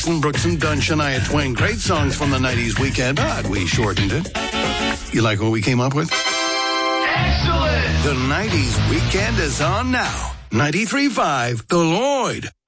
Brooks and Dunn, Shania Twain. Great songs from the 90s weekend, but we shortened it. You like what we came up with? Excellent! The 90s weekend is on now. 93.5 The Lloyd.